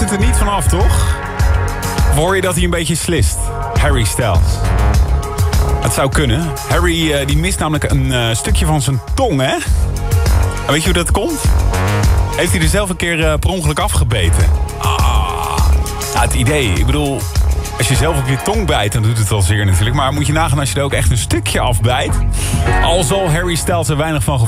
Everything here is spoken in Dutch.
het er niet van af, toch? Of hoor je dat hij een beetje slist? Harry Styles. Het zou kunnen. Harry die mist namelijk een stukje van zijn tong, hè? En weet je hoe dat komt? Heeft hij er zelf een keer per ongeluk afgebeten. Nou, het idee, ik bedoel... Als je zelf op je tong bijt, dan doet het wel zeer natuurlijk. Maar moet je nagaan als je er ook echt een stukje afbijt. Al zal Harry Styles er weinig van